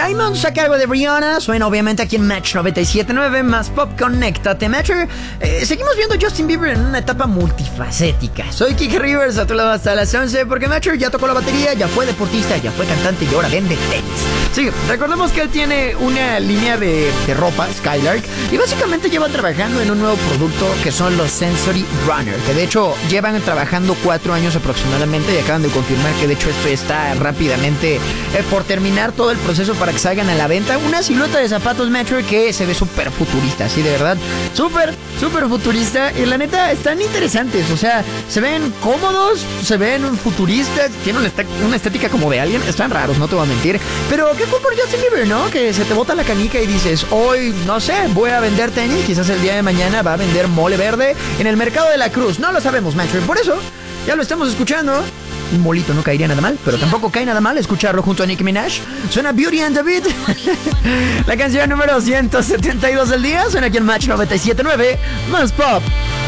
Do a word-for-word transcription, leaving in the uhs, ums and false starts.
Diamonds saca algo de Rihanna. Suena obviamente aquí en Match noventa y siete punto nueve. Más pop, conéctate, Matcher. Eh, seguimos viendo a Justin Bieber en una etapa multifacética. Soy Kike Rivers, a tu lado hasta las once. Porque Matcher ya tocó la batería, ya fue deportista, ya fue cantante y ahora vende tenis. Sí, recordemos que él tiene una línea de, de ropa, Skylark, y básicamente lleva trabajando en un nuevo producto que son los Sensory Runner, que de hecho llevan trabajando cuatro años aproximadamente y acaban de confirmar que de hecho esto está rápidamente eh, por terminar todo el proceso para que salgan a la venta. Una silueta de zapatos Metro que se ve súper futurista, así de verdad, súper, súper futurista, y la neta están interesantes, o sea, se ven cómodos, se ven futuristas, tienen una, est- una estética como de Alien, están raros, no te voy a mentir, pero qué cool por Justin Bieber, ¿no? Que se te bota la canica y dices, hoy, no sé, voy a vender tenis, quizás el día de mañana va a vender mole verde en el mercado de la Cruz, no lo sabemos, Metro, y por eso ya lo estamos escuchando. Un molito no caería nada mal, pero tampoco cae nada mal escucharlo junto a Nicki Minaj. Suena Beauty and the Beat. La canción número ciento setenta y dos del día suena aquí en Match noventa y siete punto nueve. Más pop.